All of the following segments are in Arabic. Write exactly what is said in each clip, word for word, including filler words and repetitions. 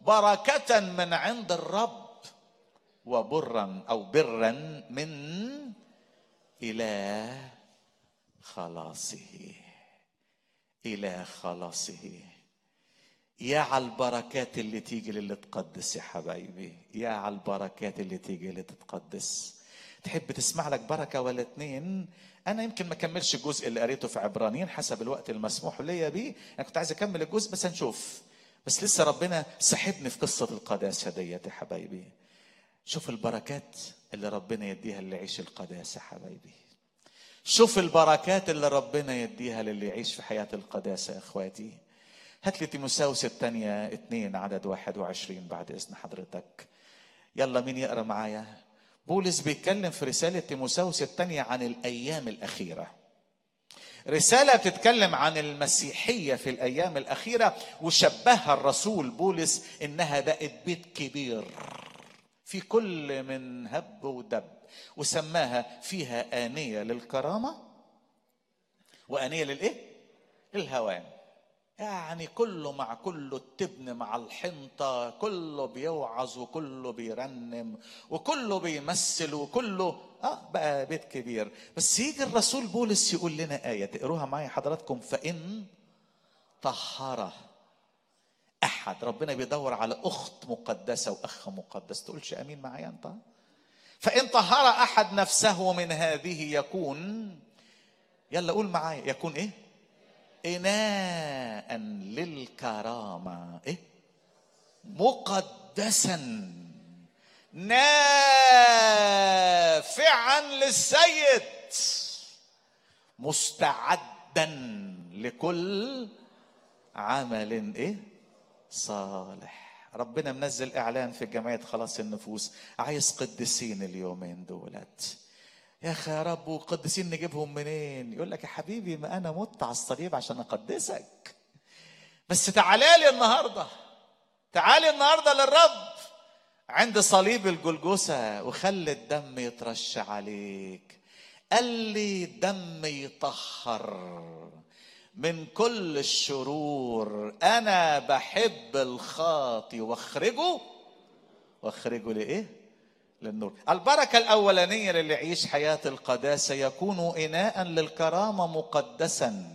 بركة من عند الرب وبرا أو برا من إله خلاصه. إله خلاصه. يا على البركات اللي تيجي للي تقدس يا حبايبي، يا على البركات اللي تيجي للي تتقدس. تحب تسمع لك بركة ولا اتنين؟ أنا يمكن ما كملش الجزء اللي قريته في عبرانيين حسب الوقت المسموح ليا بيه، أنا كنت عايز أكمل الجزء بس هنشوف. بس لسه ربنا سحبني في قصة القداسة ديت يا حبايبي. شوف البركات اللي ربنا يديها اللي يعيش القداسة يا حبايبي. شوف البركات اللي ربنا يديها للي يعيش في حياة القداسة يا اخواتي. هات لي تيموثاوس الثانية اتنين عدد واحد وعشرين بعد اذن حضرتك. يلا مين يقرأ معايا؟ بولس بيتكلم في رسالة تيموثاوس الثانية عن الايام الاخيرة. رسالة بتتكلم عن المسيحية في الايام الاخيرة، وشبهها الرسول بولس انها بقت بيت كبير في كل من هب ودب، وسماها فيها آنية للكرامة وآنية للإيه؟ للهوان. يعني كله مع كله، التبن مع الحنطة، كله بيوعظ وكله بيرنم وكله بيمثل وكله آه بقى بيت كبير. بس يجي الرسول بولس يقول لنا آية تقروها معايا حضراتكم: فإن طهره أحد. ربنا بيدور على أخت مقدسة وأخ مقدس. تقولش أمين معايا أنت؟ فإن طهر أحد نفسه من هذه يكون، يلا قول معايا، يكون إيه؟ إناء للكرامة، إيه؟ مقدسا نافعا للسيد مستعدا لكل عمل إيه؟ صالح. ربنا منزل اعلان في جمعية خلاص النفوس، عايز قديسين اليومين دولت. يا اخي يا رب، وقديسين نجيبهم منين؟ يقول لك يا حبيبي ما انا مت على الصليب عشان اقدسك. بس تعالى لي النهارده، تعالي النهارده للرب عند صليب الجلجثة وخلي الدم يترش عليك. قال لي دم يطهر من كل الشرور. انا بحب الخاطي واخرجه واخرجه لايه؟ للنور. البركه الاولانيه للي يعيش حياه القداسه: يكون اناء للكرامه مقدسا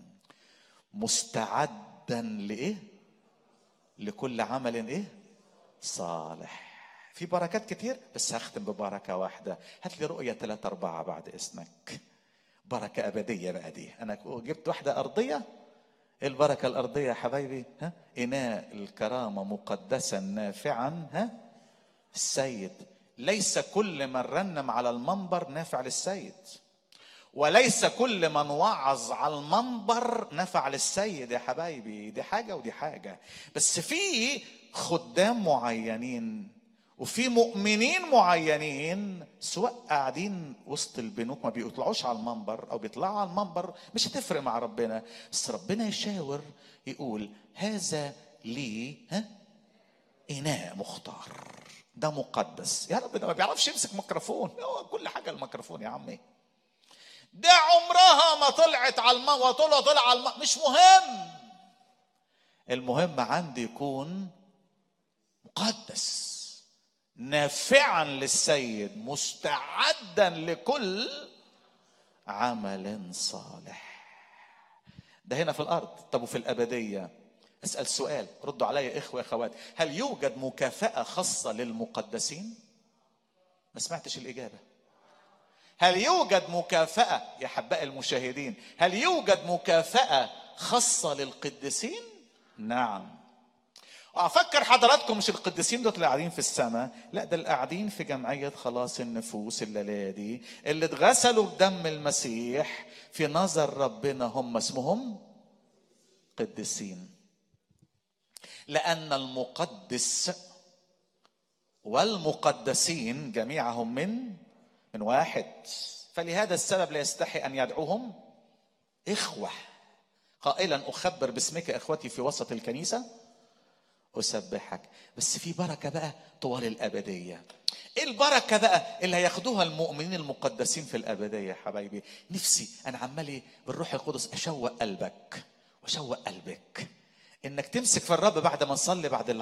مستعدا لايه؟ لكل عمل ايه؟ صالح. في بركات كتير بس هختم ببركه واحده. هات لي رؤيه ثلاثة أربعة بعد اسمك. بركة أبدية بقى دي. أنا جبت واحدة أرضية. البركة الأرضية يا حبايبي ها؟ إناء الكرامة مقدسا نافعا ها السيد. ليس كل من رنم على المنبر نافع للسيد، وليس كل من وعظ على المنبر نافع للسيد يا حبايبي. دي حاجة ودي حاجة. بس في خدام معينين وفي مؤمنين معينين سواء قاعدين وسط البنوك ما بيطلعوش على المنبر او بيطلعوا على المنبر، مش هتفرق مع ربنا. بس ربنا يشاور يقول هذا لي ها إناء مختار، ده مقدس. يا رب ده ما بيعرفش يمسك ميكروفون، هو كل حاجة الميكروفون يا عمي. ده عمرها ما طلعت على المنبر وطلع طلع على المنبر، مش مهم. المهم عندي يكون مقدس نافعا للسيد مستعدا لكل عمل صالح. ده هنا في الارض. طب وفي الابديه؟ اسال سؤال، ردوا عليا اخوه اخوات. هل يوجد مكافاه خاصه للمقدسين؟ ما سمعتش الاجابه. هل يوجد مكافاه يا حباء المشاهدين؟ هل يوجد مكافاه خاصه للقديسين؟ نعم. افكر حضراتكم مش القديسين دول اللي قاعدين في السماء، لا ده اللي قاعدين في جمعيه خلاص النفوس الليله دي، اللي اتغسلوا بدم المسيح. في نظر ربنا هم اسمهم قديسين، لان المقدس والمقدسين جميعهم من من واحد. فلهذا السبب لا يستحي ان يدعوهم اخوه، قائلا اخبر باسمك اخوتي في وسط الكنيسه أسبحك. بس في بركة بقى طوال الأبدية. إيه البركة بقى اللي هياخدوها المؤمنين المقدسين في الأبدية يا حبايبي؟ نفسي أنا عمالي بالروح القدس أشوق قلبك وأشوق قلبك إنك تمسك في الرب بعد ما نصلي بعد